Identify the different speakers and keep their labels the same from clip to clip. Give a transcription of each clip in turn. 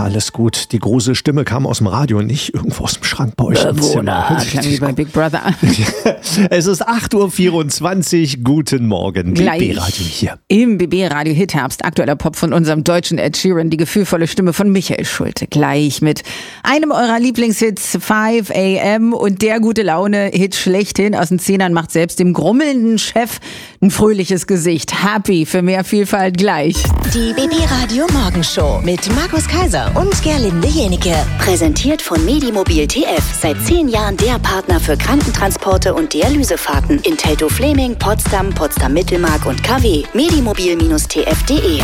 Speaker 1: alles gut. Die große Stimme kam aus dem Radio, nicht irgendwo aus dem Schrank bei euch im Zimmer.
Speaker 2: Klang wie bei Big Brother.
Speaker 1: Es ist 8.24 Uhr. Guten Morgen. BB-Radio hier.
Speaker 2: Im BB-Radio Hitherbst, aktueller Pop von unserem deutschen Ed Sheeran, die gefühlvolle Stimme von Michael Schulte. Gleich mit einem eurer Lieblingshits 5 AM und der gute Laune-Hit schlechthin aus den Zehnern macht selbst dem grummelnden Chef ein fröhliches Gesicht. Happy für mehr Vielfalt gleich.
Speaker 3: Die BB-Radio Morgenshow mit Markus Kaiser und Gerlinde Jenike. Präsentiert von Medimobil TF. Seit 10 Jahren der Partner für Krankentransporte und Dialysefahrten in Teltow-Fleming, Potsdam, Potsdam-Mittelmark und KW. Medimobil-tf.de.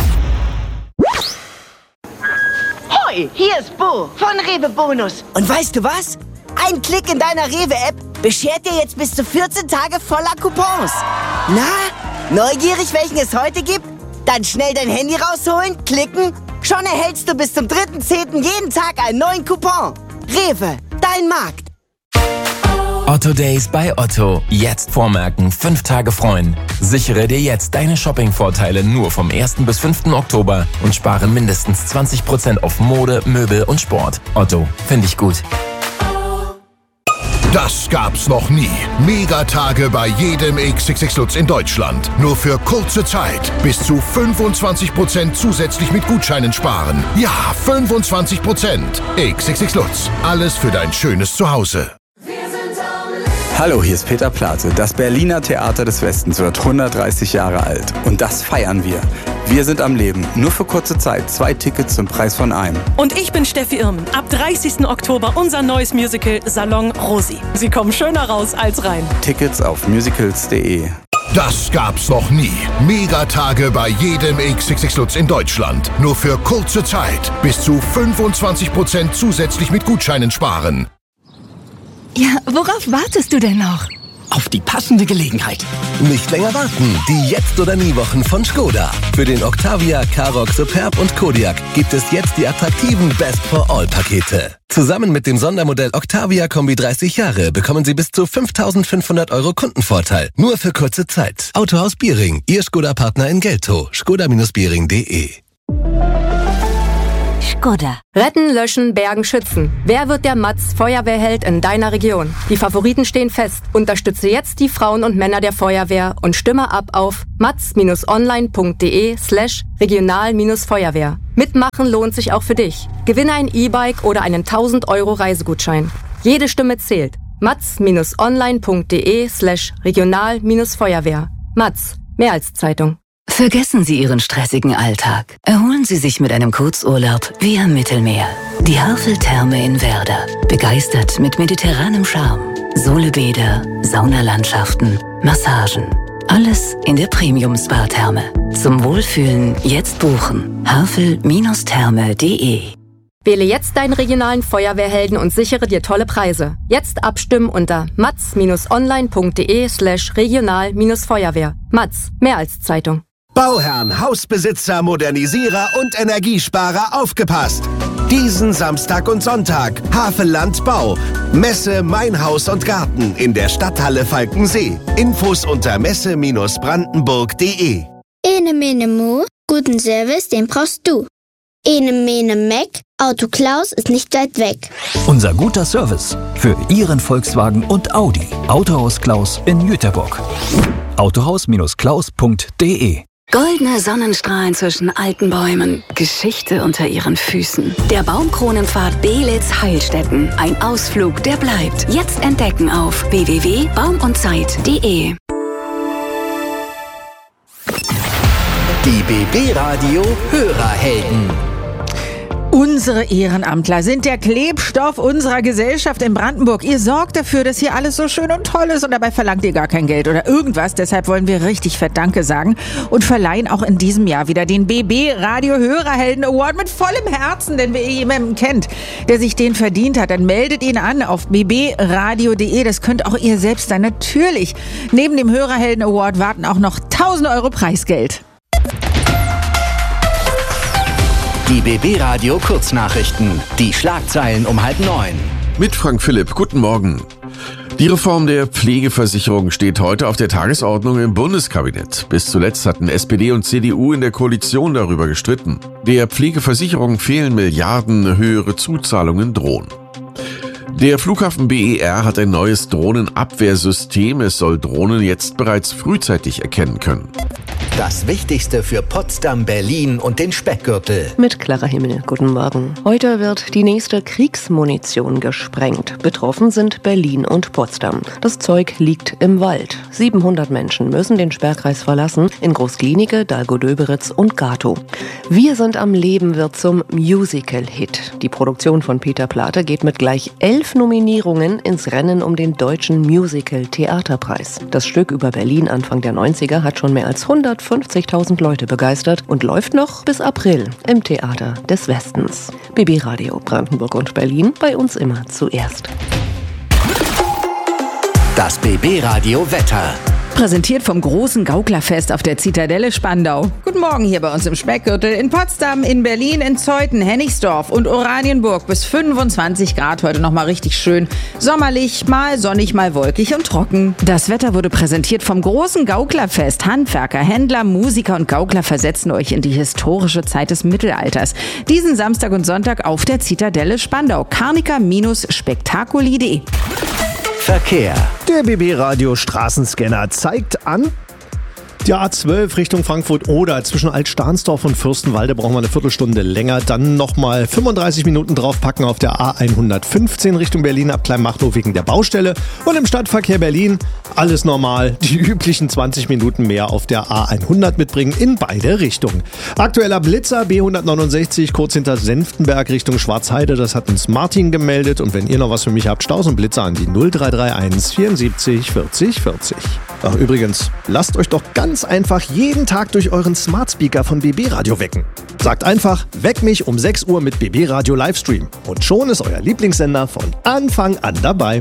Speaker 4: Hoi, hier ist Bo von Rewe Bonus.
Speaker 5: Und weißt du was? Ein Klick in deiner Rewe-App beschert dir jetzt bis zu 14 Tage voller Coupons. Na, neugierig, welchen es heute gibt? Dann schnell dein Handy rausholen, klicken. Schon erhältst du bis zum 3.10. jeden Tag einen neuen Coupon. Rewe, dein Markt.
Speaker 6: Otto Days bei Otto. Jetzt vormerken, 5 Tage freuen. Sichere dir jetzt deine Shopping-Vorteile nur vom 1. bis 5. Oktober und spare mindestens 20% auf Mode, Möbel und Sport. Otto, finde ich gut.
Speaker 7: Das gab's noch nie. Megatage bei jedem XXX Lutz in Deutschland. Nur für kurze Zeit. Bis zu 25% zusätzlich mit Gutscheinen sparen. Ja, 25%. XXX Lutz. Alles für dein schönes Zuhause.
Speaker 8: Hallo, hier ist Peter Plate. Das Berliner Theater des Westens wird 130 Jahre alt. Und das feiern wir. Wir sind am Leben. Nur für kurze Zeit. 2 Tickets zum Preis von einem.
Speaker 9: Und ich bin Steffi Irmen. Ab 30. Oktober unser neues Musical Salon Rosi. Sie kommen schöner raus als rein.
Speaker 8: Tickets auf musicals.de.
Speaker 7: Das gab's noch nie. Megatage bei jedem XXX Lutz in Deutschland. Nur für kurze Zeit. Bis zu 25% zusätzlich mit Gutscheinen sparen.
Speaker 10: Ja, worauf wartest du denn noch?
Speaker 11: Auf die passende Gelegenheit.
Speaker 12: Nicht länger warten. Die Jetzt- oder Nie-Wochen von Skoda. Für den Octavia, Karoq, Superb und Kodiaq gibt es jetzt die attraktiven Best-for-All-Pakete. Zusammen mit dem Sondermodell Octavia Kombi 30 Jahre bekommen Sie bis zu 5.500 € Kundenvorteil. Nur für kurze Zeit. Autohaus Biering, Ihr Skoda-Partner in Geltow. Skoda-Biering.de.
Speaker 13: Skoda. Retten, löschen, bergen, schützen. Wer wird der Matz Feuerwehrheld in deiner Region? Die Favoriten stehen fest. Unterstütze jetzt die Frauen und Männer der Feuerwehr und stimme ab auf matz-online.de/regional-Feuerwehr. Mitmachen lohnt sich auch für dich. Gewinne ein E-Bike oder einen 1.000 € Reisegutschein. Jede Stimme zählt. matz-online.de/regional-Feuerwehr. Matz. Mehr als Zeitung.
Speaker 14: Vergessen Sie Ihren stressigen Alltag. Erholen Sie sich mit einem Kurzurlaub wie am Mittelmeer. Die Havel-Therme in Werder. Begeistert mit mediterranem Charme. Solebäder, Saunalandschaften, Massagen. Alles in der Premium-Spa-Therme. Zum Wohlfühlen jetzt buchen. havel-therme.de.
Speaker 13: Wähle jetzt deinen regionalen Feuerwehrhelden und sichere dir tolle Preise. Jetzt abstimmen unter matz-online.de/regional-Feuerwehr. Matz. Mehr als Zeitung.
Speaker 15: Bauherren, Hausbesitzer, Modernisierer und Energiesparer aufgepasst! Diesen Samstag und Sonntag Havelland Bau. Messe Mein Haus und Garten in der Stadthalle Falkensee. Infos unter messe-brandenburg.de.
Speaker 16: Ene Mene Mo, guten Service, den brauchst du. Ene Mene Mac, Auto Klaus ist nicht weit weg.
Speaker 17: Unser guter Service für Ihren Volkswagen und Audi. Autohaus Klaus in Jüterbock. Autohaus-klaus.de.
Speaker 14: Goldene Sonnenstrahlen zwischen alten Bäumen. Geschichte unter Ihren Füßen. Der Baumkronenpfad Belitz Heilstätten. Ein Ausflug, der bleibt. Jetzt entdecken auf www.baumundzeit.de.
Speaker 11: Die BB-Radio Hörerhelden.
Speaker 2: Unsere Ehrenamtler sind der Klebstoff unserer Gesellschaft in Brandenburg. Ihr sorgt dafür, dass hier alles so schön und toll ist und dabei verlangt ihr gar kein Geld oder irgendwas. Deshalb wollen wir richtig fett Danke sagen und verleihen auch in diesem Jahr wieder den BB-Radio Hörerhelden Award mit vollem Herzen. Denn wenn ihr jemanden kennt, der sich den verdient hat, dann meldet ihn an auf bbradio.de. Das könnt auch ihr selbst sein. Natürlich. Neben dem Hörerhelden Award warten auch noch 1.000 € Preisgeld.
Speaker 11: Die BB-Radio Kurznachrichten. Die Schlagzeilen um 8:30.
Speaker 18: Mit Frank Philipp. Guten Morgen. Die Reform der Pflegeversicherung steht heute auf der Tagesordnung im Bundeskabinett. Bis zuletzt hatten SPD und CDU in der Koalition darüber gestritten. Der Pflegeversicherung fehlen Milliarden, höhere Zuzahlungen drohen. Der Flughafen BER hat ein neues Drohnenabwehrsystem. Es soll Drohnen jetzt bereits frühzeitig erkennen können.
Speaker 11: Das Wichtigste für Potsdam, Berlin und den Speckgürtel.
Speaker 19: Mit Clara Himmel, guten Morgen. Heute wird die nächste Kriegsmunition gesprengt. Betroffen sind Berlin und Potsdam. Das Zeug liegt im Wald. 700 Menschen müssen den Sperrkreis verlassen. In Groß-Glienicke, Dahlgow-Döberitz und Gatow. Wir sind am Leben wird zum Musical-Hit. Die Produktion von Peter Plate geht mit gleich 11 Nominierungen ins Rennen um den Deutschen Musical-Theaterpreis. Das Stück über Berlin Anfang der 90er hat schon mehr als 150.000 Leute begeistert und läuft noch bis April im Theater des Westens. BB Radio Brandenburg und Berlin, bei uns immer zuerst.
Speaker 11: Das BB Radio Wetter.
Speaker 2: Präsentiert vom großen Gauklerfest auf der Zitadelle Spandau. Guten Morgen hier bei uns im Speckgürtel. In Potsdam, in Berlin, in Zeuthen, Hennigsdorf und Oranienburg bis 25 Grad. Heute nochmal richtig schön. Sommerlich, mal sonnig, mal wolkig und trocken. Das Wetter wurde präsentiert vom großen Gauklerfest. Handwerker, Händler, Musiker und Gaukler versetzen euch in die historische Zeit des Mittelalters. Diesen Samstag und Sonntag auf der Zitadelle Spandau. Carnica-spektakuli.de.
Speaker 11: Verkehr.
Speaker 1: Der BB-Radio Straßenscanner zeigt an. Die A12 Richtung Frankfurt-Oder zwischen Alt-Stahnsdorf und Fürstenwalde brauchen wir eine Viertelstunde länger. Dann nochmal 35 Minuten draufpacken auf der A115 Richtung Berlin ab Kleinmachnow wegen der Baustelle. Und im Stadtverkehr Berlin alles normal. Die üblichen 20 Minuten mehr auf der A100 mitbringen in beide Richtungen. Aktueller Blitzer B169 kurz hinter Senftenberg Richtung Schwarzheide. Das hat uns Martin gemeldet. Und wenn ihr noch was für mich habt, Staus und Blitzer an die 0331 74 40 40. Ach, übrigens, lasst euch doch ganz einfach jeden Tag durch euren Smart Speaker von BB Radio wecken. Sagt einfach, weck mich um 6 Uhr mit BB Radio Livestream. Und schon ist euer Lieblingssender von Anfang an dabei.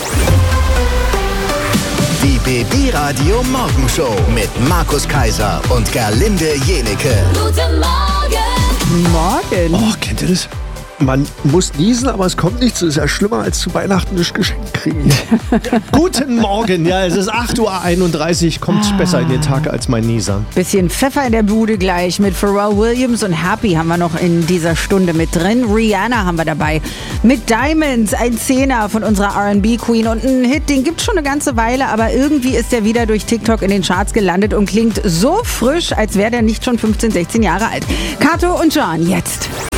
Speaker 11: Die BB Radio Morgenshow mit Markus Kaiser und Gerlinde Jenike.
Speaker 16: Guten Morgen.
Speaker 2: Morgen.
Speaker 1: Oh, kennt ihr das? Man muss niesen, aber es kommt nichts. Das ist ja schlimmer als zu Weihnachten das Geschenk kriegen. Guten Morgen. Ja, es ist 8:31 Uhr. Kommt besser in den Tag als mein Nieser.
Speaker 2: Bisschen Pfeffer in der Bude gleich. Mit Pharrell Williams und Happy haben wir noch in dieser Stunde mit drin. Rihanna haben wir dabei. Mit Diamonds, ein Zehner von unserer R&B-Queen. Und ein Hit, den gibt's schon eine ganze Weile, aber irgendwie ist der wieder durch TikTok in den Charts gelandet und klingt so frisch, als wäre der nicht schon 15, 16 Jahre alt. Kato und John, jetzt.